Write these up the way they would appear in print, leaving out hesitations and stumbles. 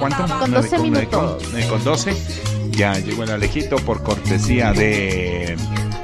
¿Cuánto? Con 12 minutos. Con 12. Ya llegó el Alejito por cortesía de...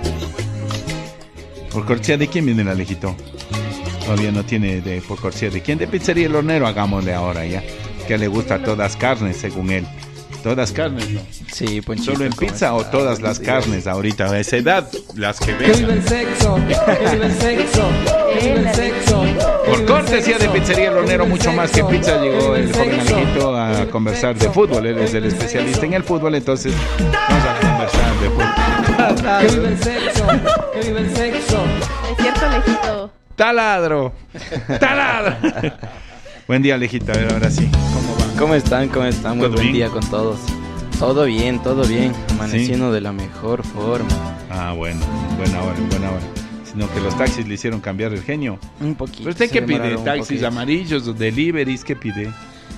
¿Por cortesía de quién viene el Alejito? Todavía no tiene por cortesía de quién. De Pizzería El Hornero, hagámosle ahora ya. Que le gusta todas carnes, según él. Todas carnes, ¿no? Sí, Ponchito. ¿Solo en pizza o todas las carnes ahorita? A esa edad, las que ven. Que vive el sexo, que vive el sexo, que vive el sexo. Por cortesía de Pizzería El Hornero, mucho más que pizza, llegó el joven Alejito a conversar de fútbol. Él es el especialista en el fútbol, entonces vamos a conversar de fútbol. Que vive el sexo, que vive el sexo. Es cierto, Alejito. ¡Taladro! ¡Taladro! Buen día, Alejito. A ver, ahora sí. ¿Cómo va? ¿Cómo están? ¿Cómo están? Muy buen día con todos. Todo bien. Amaneciendo de la mejor forma. Ah, bueno. Buena hora. Sino que los taxis le hicieron cambiar el genio. Un poquito. ¿Pero usted qué pide? ¿Taxis amarillos o deliveries? ¿Qué pide?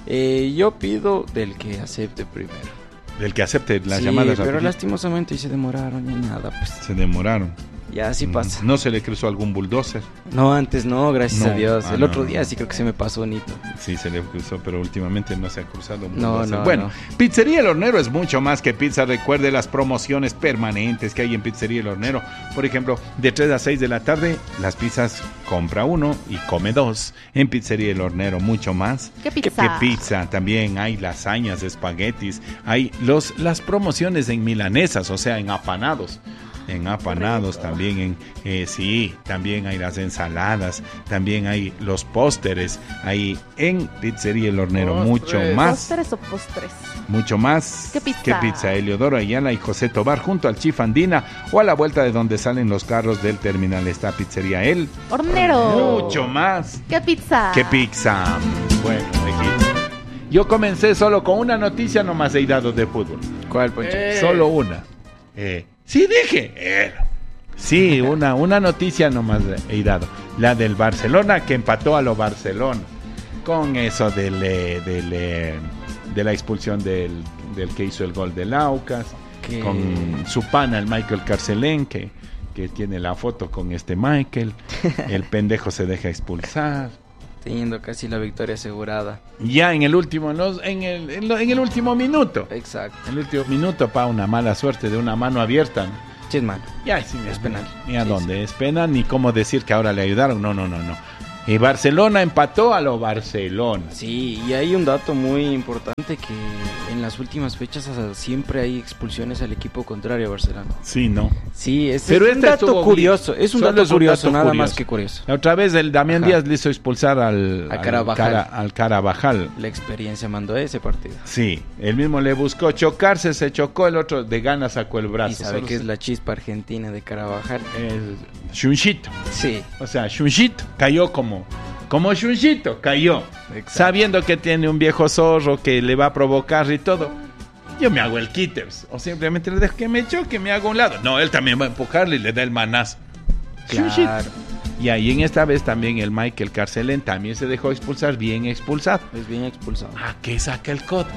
Yo pido del que acepte primero. Del que acepte las sí, llamadas. Pero rapidito. lastimosamente se demoraron y nada, pues. Se demoraron. Ya así pasa. ¿No se le cruzó algún bulldozer? No, antes no, gracias No. a Dios. El otro no. día sí creo que se me pasó bonito. Sí, se le cruzó, pero últimamente no se ha cruzado un No, bulldozer. no, Bueno, no. Pizzería El Hornero es mucho más que pizza. Recuerde las promociones permanentes que hay en Pizzería El Hornero. Por ejemplo, de 3 a 6 de la tarde, las pizzas compra uno y come dos. En Pizzería El Hornero, mucho más ¿Qué pizza? que pizza. También hay lasañas, espaguetis, hay las promociones en milanesas, o sea, en apanados. En apanados también, también hay las ensaladas, también hay los pósteres, ahí en Pizzería El Hornero, mucho más. ¿Pósteres o postres? Mucho más ¿Qué pizza? Heliodoro Ayala y José Tobar junto al Chif Andina o a la vuelta de donde salen los carros del terminal está Pizzería El Hornero. Mucho más ¿Qué pizza? que pizza. Bueno, yo comencé solo con una noticia nomás he dado de fútbol. ¿Cuál, Poncho? Solo una. Sí, dije. Sí, una noticia nomás he dado. La del Barcelona que empató a lo Barcelona. Con eso de la expulsión del que hizo el gol del Aucas. ¿Qué? Con su pana, el Michael Carcelén, que tiene la foto con este Michael. El pendejo se deja expulsar. Teniendo casi la victoria asegurada. Ya en el último, en el último minuto. Exacto. En el último minuto, para una mala suerte de una mano abierta. Sí, es mano. Ya, sí, Es penal. Ni a Sí, dónde sí. es penal, ni cómo decir que ahora le ayudaron. No. Y Barcelona empató a lo Barcelona. Sí, y hay un dato muy importante que en las últimas fechas siempre hay expulsiones al equipo contrario a Barcelona. Sí, ¿no? Sí, es Pero un este dato estuvo curioso. bien. Es un Solo dato es un curioso, dato nada curioso. más que curioso. La otra vez el Damián Ajá. Díaz le hizo expulsar al Carabajal. La experiencia mandó ese partido. Sí, él mismo le buscó chocarse, se chocó, el otro de gana sacó el brazo. Y sabe Solo que es la chispa argentina de Carabajal. Shunchito. Sí. O sea, Shunchito cayó como Shunchito cayó. Exacto. Sabiendo que tiene un viejo zorro que le va a provocar y todo. Yo me hago el quitters. O simplemente le dejo que me choque, me hago a un lado. No, él también va a empujarle y le da el manazo. Claro. Shunchito. Y ahí en esta vez también el Michael Carcelén también se dejó expulsar, bien expulsado. Es bien expulsado. ¿A qué saca el codo?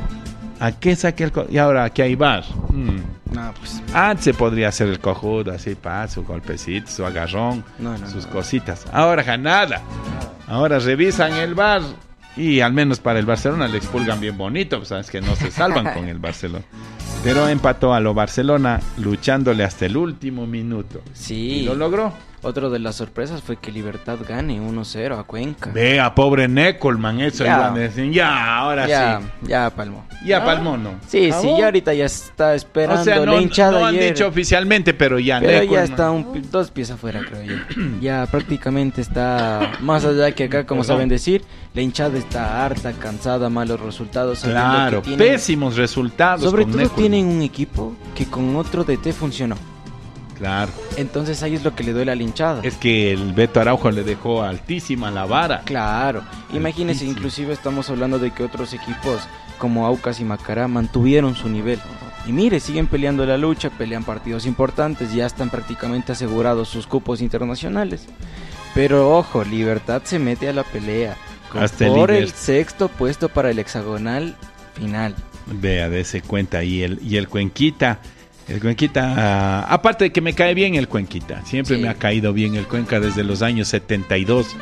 Y ahora aquí hay VAR. No, pues. Antes se podría hacer el cojudo, así, su golpecito, su agarrón, No, sus cositas. Ahora ya nada. Ahora revisan el VAR y al menos para el Barcelona le expulgan bien bonito, pues sabes que no se salvan con el Barcelona. Pero empató a lo Barcelona luchándole hasta el último minuto. Sí. Y lo logró. Otro de las sorpresas fue que Libertad gane 1-0 a Cuenca. Vea, pobre Neckelman, eso Ya. iban a decir. Ya, ahora sí. Ya palmó. Ya palmó, ¿no? Sí, ¿Acabó? ya ahorita ya está esperando O sea, la hinchada no han ayer. dicho oficialmente, pero ya Pero ya Neckelman. está dos pies afuera, creo yo. Ya prácticamente está más allá que acá, como Perdón. saben decir. La hinchada está harta, cansada, malos resultados. sabiendo Claro, que tienen- pésimos resultados. Sobre con todo Neckelman. tienen un equipo que con otro DT funcionó. Claro. Entonces ahí es lo que le duele a la hinchada. Es que el Beto Araujo le dejó altísima la vara. Claro, imagínense, Altísimo. inclusive estamos hablando de que otros equipos como Aucas y Macará mantuvieron su nivel. Y mire, siguen peleando la lucha, pelean partidos importantes, ya están prácticamente asegurados sus cupos internacionales. Pero ojo, Libertad se mete a la pelea Hasta el por el líder. sexto puesto para el hexagonal final. Vea, dése cuenta. Y el Cuenquita. El Cuenquita, aparte de que me cae bien el Cuenquita. Siempre Sí. me ha caído bien el Cuenca desde los años 72.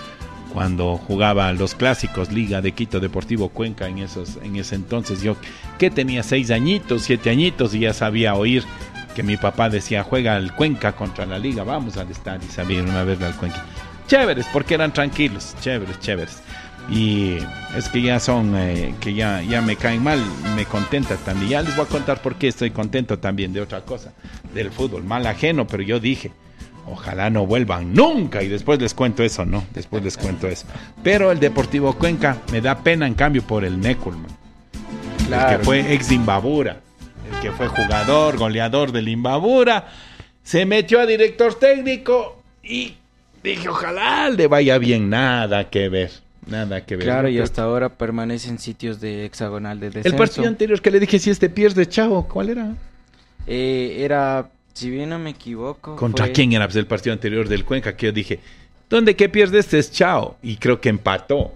cuando jugaba los clásicos, Liga de Quito, Deportivo Cuenca, en ese entonces, yo que tenía 6 añitos, 7 añitos, y ya sabía oír que mi papá decía, juega el Cuenca contra la Liga, vamos al estadio, y sabía irme a verle al Cuenca. Chéveres, porque eran tranquilos, chéveres. Y es que ya son, que ya me caen mal, me contenta también. Ya les voy a contar por qué estoy contento también de otra cosa, del fútbol, mal ajeno, pero yo dije, ojalá no vuelvan nunca, y después les cuento eso, ¿no? Después les cuento eso. Pero el Deportivo Cuenca me da pena, en cambio, por el Neculman, claro. El que fue ex Imbabura, el que fue jugador, goleador del Imbabura, se metió a director técnico y dije, ojalá le vaya bien, nada que ver. Claro, y hasta ahora permanece en sitios de hexagonal de descenso. El partido anterior que le dije, si pierde, chao, ¿cuál era? Era, si bien no me equivoco... ¿Contra quién era? Pues el partido anterior del Cuenca, que yo dije, ¿dónde que pierde es chao? Y creo que empató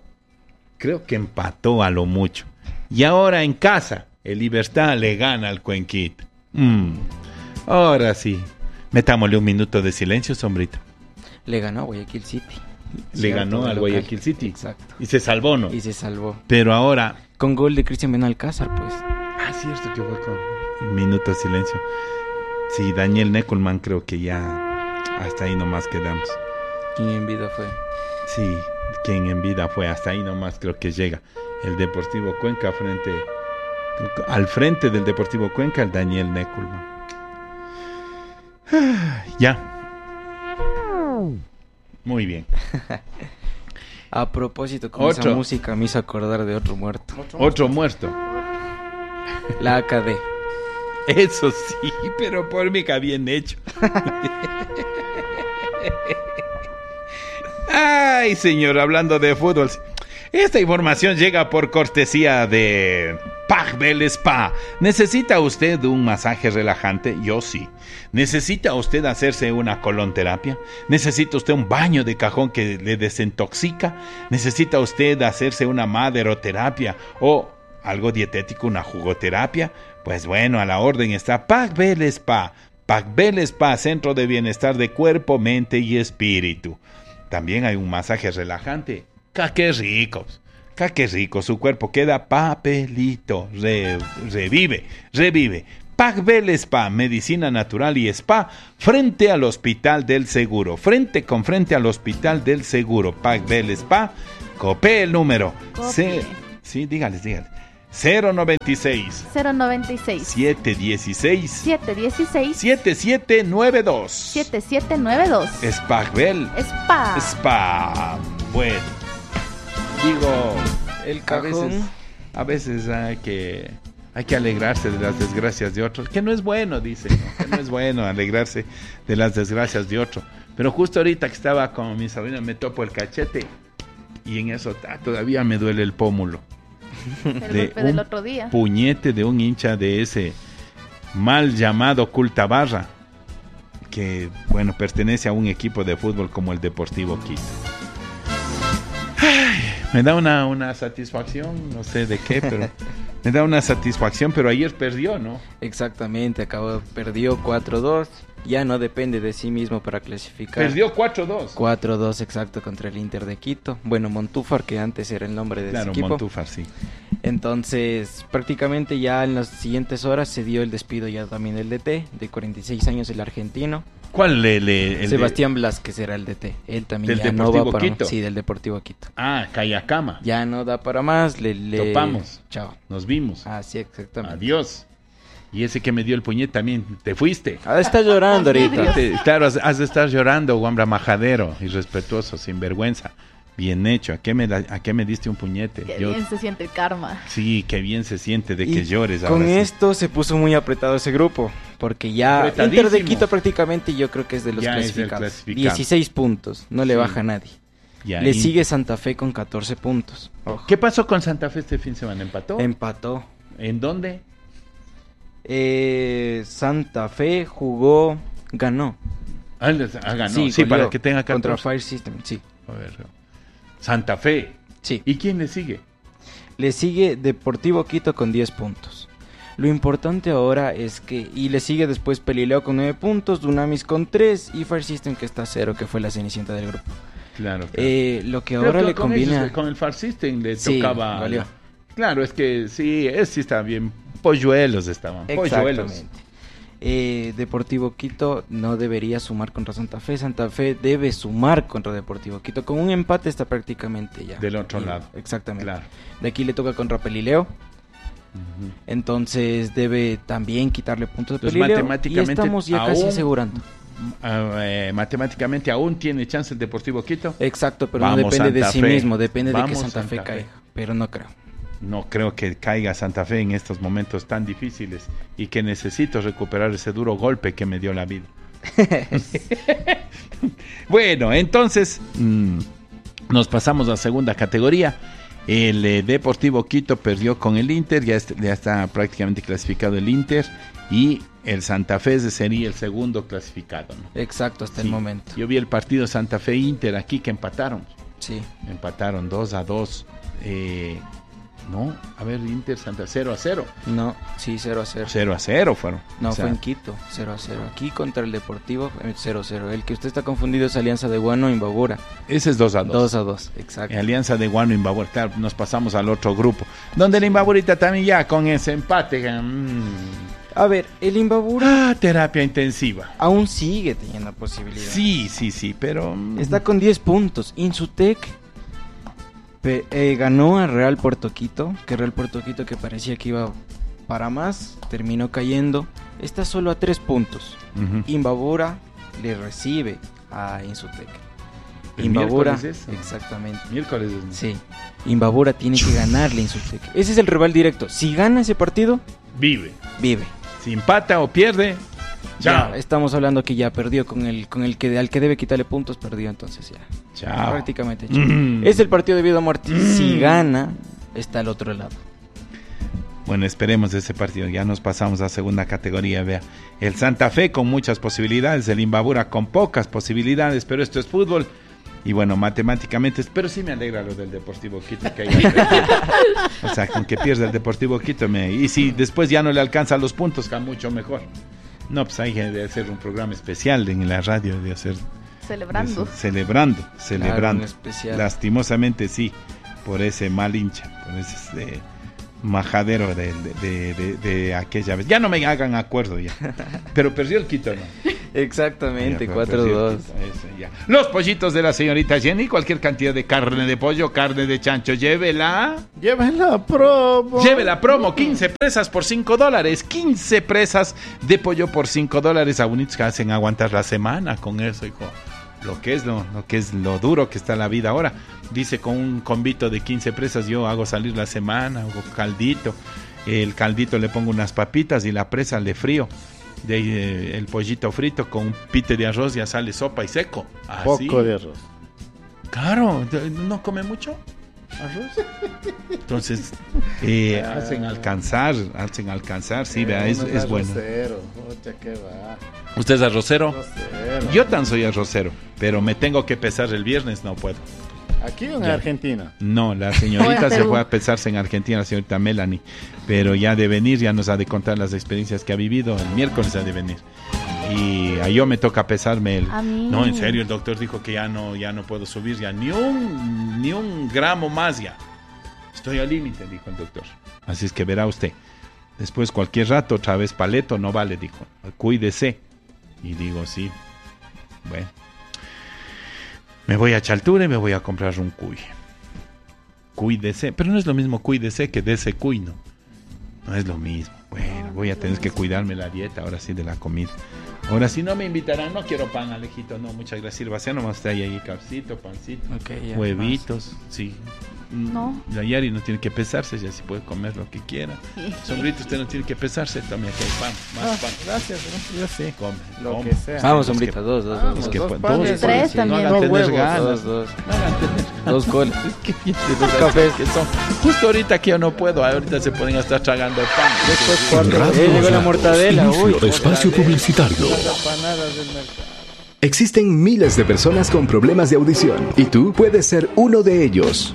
a lo mucho. Y ahora en casa, el Libertad le gana al Cuenquita. Ahora sí, metámosle un minuto de silencio, Sombrita. Le ganó a Guayaquil City. Le ganó al Guayaquil City. Exacto. Y se salvó, ¿no? Y se salvó. Pero ahora... Con gol de Cristian Benalcázar, pues. Ah, cierto que fue con un minuto de silencio. Sí, Daniel Neculman, creo que ya hasta ahí nomás quedamos. ¿Quién en vida fue? Sí, quien en vida fue. Hasta ahí nomás creo que llega. El Deportivo Cuenca al frente del Deportivo Cuenca, el Daniel Neculman. Ya. Muy bien. A propósito, con esa música me hizo acordar de otro muerto. Otro muerto. La AKD. Eso sí, pero por mí que bien hecho. Ay, señor, hablando de fútbol. Esta información llega por cortesía de Pagbel Spa. ¿Necesita usted un masaje relajante? Yo sí. ¿Necesita usted hacerse una colonterapia? ¿Necesita usted un baño de cajón que le desintoxica? ¿Necesita usted hacerse una maderoterapia o algo dietético, una jugoterapia? Pues bueno, a la orden está Pagbel Spa. Pagbel Spa, centro de bienestar de cuerpo, mente y espíritu. También hay un masaje relajante. ¡Qué rico! ¡Qué rico! Su cuerpo queda papelito. Revive. Pagbel Spa, medicina natural y spa, frente al Hospital del Seguro. Frente al Hospital del Seguro. Pagbel Spa, copé el número. Sí, dígales. 096 716 7792 Pagbel Spa. Bueno, digo, el cajón. A veces hay que alegrarse de las desgracias de otros, que no es bueno, dice, ¿no? Que no es bueno alegrarse de las desgracias de otro. Pero justo ahorita que estaba con mi sobrina me topo el cachete y en eso todavía me duele el pómulo. El golpe del otro día. Puñete de un hincha de ese mal llamado Cultabarra, que bueno, pertenece a un equipo de fútbol como el Deportivo Quito. Ay, me da una satisfacción, no sé de qué, pero me da una satisfacción, pero ayer perdió, ¿no? Exactamente, perdió 4-2, ya no depende de sí mismo para clasificar. Perdió 4-2. 4-2, exacto, contra el Inter de Quito. Bueno, Montúfar, que antes era el nombre de ese equipo. Claro, Montúfar, sí. Entonces, prácticamente ya en las siguientes horas se dio el despido ya también del DT, de 46 años, el argentino. ¿Cuál? Sebastián Blázquez era el DT. Él también ¿Del ya Deportivo no va para Quito? Sí, del Deportivo Quito. Ah, Cayacama. Ya no da para más. Topamos. Chao. Nos vimos. Ah, sí, exactamente. Adiós. Y ese que me dio el puñete también, te fuiste. Está llorando ahorita. Claro, has de estar llorando, guambra majadero, irrespetuoso, sinvergüenza. Bien hecho, ¿a qué me diste un puñete? Qué bien se siente el karma. Sí, qué bien se siente de y que llores. Con ahora esto se puso muy apretado ese grupo, porque ya Inter de Quito prácticamente yo creo que es de los clasificados. 16 puntos, no le baja a nadie. Ya, le sigue Santa Fe con 14 puntos. Ojo. ¿Qué pasó con Santa Fe este fin de semana? ¿Empató? ¿En dónde? Santa Fe ganó. Ganó, sí, para que tenga 14. Contra Fire System, sí. A ver, Santa Fe. Sí. ¿Y quién le sigue? Le sigue Deportivo Quito con 10 puntos. Lo importante ahora es que... Y le sigue después Pelileo con 9 puntos, Dunamis con 3 y Fire System que está a 0, que fue la cenicienta del grupo. Claro. Lo que ahora le conviene... Con el Far System le Sí, tocaba... valió. Claro, es que sí estaba bien. Polluelos estaban. Polluelos. Exactamente. Deportivo Quito no debería sumar contra Santa Fe. Santa Fe debe sumar contra Deportivo Quito. Con un empate está prácticamente ya. Del otro lado. Exactamente. Claro. De aquí le toca contra Pelileo. Entonces debe también quitarle puntos de Entonces, Pelileo. matemáticamente, y estamos ya casi aún- asegurando. Matemáticamente aún tiene chance el Deportivo Quito. Exacto, pero Vamos, no depende de Santa sí Fe. mismo. Depende de que Vamos, Santa Fe Santa Fe. caiga. Pero no creo. No creo que caiga Santa Fe en estos momentos tan difíciles y que necesito recuperar ese duro golpe que me dio la vida. Bueno, entonces nos pasamos a segunda categoría. El Deportivo Quito perdió con el Inter, ya está prácticamente clasificado el Inter, y el Santa Fe sería el segundo clasificado, ¿no? Exacto, hasta Sí. el momento. Yo vi el partido Santa Fe-Inter aquí que empataron. Sí. Empataron 2-2. No, a ver, Inter Santa 0-0. No, sí, 0-0. 0-0 fueron. No, O sea, fue en Quito, 0-0. Aquí contra el Deportivo, 0-0. El que usted está confundido es Alianza de Guano Imbabura. ese es 2-2. 2-2, exacto. Alianza de Guano Imbabura. Claro, nos pasamos al otro grupo. Donde la Imbaburita también ya con ese empate. A ver, el Imbabura Terapia intensiva. aún sigue teniendo posibilidad. Sí, pero... Está con 10 puntos. Insutec ganó a Real Puerto Quito, que Real Puerto Quito que parecía que iba para más, terminó cayendo. Está solo a 3 puntos. Ujú. Imbabura le recibe a Insutec. ¿El Imbabura, miércoles es? exactamente. Miércoles. Sí, Imbabura tiene que ganarle a Insutec. Ese es el rival directo. Si gana ese partido, Vive. vive. Si empata o pierde, chao. Ya, estamos hablando que ya perdió con el que al que debe quitarle puntos, perdió, entonces ya. Chao. Prácticamente. Mm. Es el partido de vida o muerte. Si gana, está al otro lado. Bueno, esperemos ese partido. Ya nos pasamos a segunda categoría. Vea, el Santa Fe con muchas posibilidades, el Imbabura con pocas posibilidades, pero esto es fútbol. Y bueno, matemáticamente, pero sí me alegra lo del Deportivo Quito que haya perdido. O sea, con que pierda el Deportivo Quito y si después ya no le alcanza los puntos, que mucho mejor. No, pues hay que hacer un programa especial en la radio, de hacer Celebrando. celebrando. Claro, un especial. Lastimosamente sí, por ese mal hincha, por ese majadero de aquella vez. Ya no me hagan acuerdo ya. Pero perdió el Quito, ¿no? Exactamente, Ya, pero perdió 4-2. el Quito, eso, ya. Los pollitos de la señorita Jenny, cualquier cantidad de carne de pollo, carne de chancho, llévela. Llévenla promo. Llévela promo, 15 presas por $5. 15 presas de pollo por $5. A bonitos que hacen aguantar la semana con eso, hijo. Lo que es lo duro que está la vida ahora. Dice, con un convito de 15 presas yo hago salir la semana, hago caldito. El caldito le pongo unas papitas y la presa le frío. De ahí, el pollito frito con un pite de arroz, ya sale sopa y seco. Así. Poco de arroz. Claro, ¿no come mucho arroz? Entonces, hacen alcanzar, sí, vea, es bueno. Arrocero, ocha, qué va. ¿Usted es arrocero? Arrocero. Yo tan soy arrocero, pero me tengo que pesar el viernes, no puedo. ¿Aquí o en Ya. Argentina? No, la señorita Voy a se Perú. fue a pesarse en Argentina, la señorita Melanie, pero ya de venir, ya nos ha de contar las experiencias que ha vivido, el miércoles ha de venir. Y a yo me toca pesarme A mí. No, en serio, el doctor dijo que ya no puedo subir ya ni un gramo más ya. Estoy al límite, dijo el doctor. Así es que verá usted. Después cualquier rato otra vez paleto no vale, dijo. Cuídese. Y digo, sí. Bueno. Me voy a Chaltura y me voy a comprar un cuy. Cuídese. Pero no es lo mismo cuídese que dese cuy, ¿no? No es lo mismo. Bueno, voy a tener que cuidarme la dieta, ahora sí, de la comida. Ahora sí no me invitarán, no quiero pan, Alejito, no, muchas gracias. Sírvase, nomás está ahí cafecito, pancito, Ok, ya, huevitos, sí. No. La Yari no tiene que pesarse, ya sí puede comer lo que quiera. Sombrito, usted no tiene que pesarse, tome aquí el pan, más pan. Gracias, ¿no? Yo sí. Come, Lo come. que sea. Vamos, Es que- hombrita, dos. Es que Dos dos, panes. Tres sí, también. No hagan Dos tener huevos, ganas. Dos. No hagan tener. Dos colas. Es que bien, dos cafés que son. Justo ahorita que yo no puedo, ahorita se pueden estar tragando el pan. Después cuatro Radio llegó la mortadela, uy. Espacio publicitario. empanadas del mercado. Existen miles de personas con problemas de audición y tú puedes ser uno de ellos.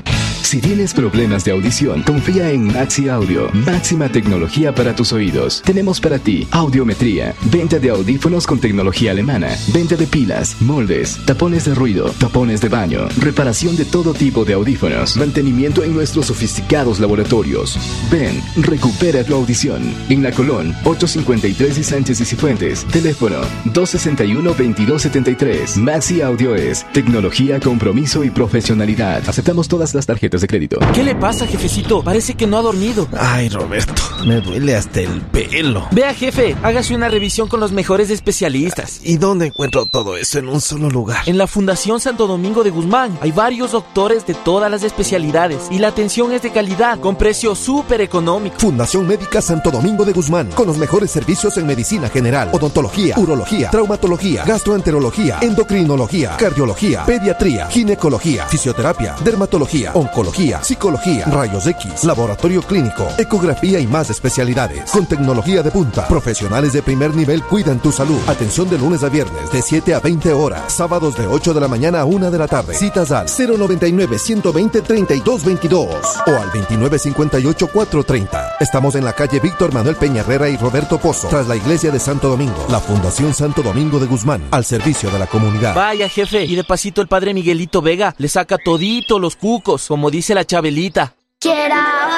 Si tienes problemas de audición, confía en Maxi Audio. Máxima tecnología para tus oídos. Tenemos para ti audiometría, venta de audífonos con tecnología alemana, venta de pilas, moldes, tapones de ruido, tapones de baño, reparación de todo tipo de audífonos, mantenimiento en nuestros sofisticados laboratorios. Ven, recupera tu audición. En La Colón, 853 y Sánchez y Cifuentes. Teléfono 261-2273. Maxi Audio es tecnología, compromiso y profesionalidad. Aceptamos todas las tarjetas de crédito. ¿Qué le pasa, jefecito? Parece que no ha dormido. Ay, Roberto, me duele hasta el pelo. Vea, jefe, hágase una revisión con los mejores especialistas. ¿Y dónde encuentro todo eso en un solo lugar? En la Fundación Santo Domingo de Guzmán hay varios doctores de todas las especialidades y la atención es de calidad, con precio súper económico. Fundación Médica Santo Domingo de Guzmán, con los mejores servicios en medicina general, odontología, urología, traumatología, gastroenterología, endocrinología, cardiología, pediatría, ginecología, fisioterapia, dermatología, oncología, psicología, rayos X, laboratorio clínico, ecografía y más especialidades. Con tecnología de punta, profesionales de primer nivel cuidan tu salud. Atención de lunes a viernes de 7 a 20 horas, sábados de 8 de la mañana a 1 de la tarde. Citas al 099-120-3222 o al 2958-430. Estamos en la calle Víctor Manuel Peña Herrera y Roberto Pozo, tras la iglesia de Santo Domingo. La Fundación Santo Domingo de Guzmán, al servicio de la comunidad. Vaya, jefe, y de pasito el padre Miguelito Vega le saca todito los cucos, como dice la Chabelita. Quiero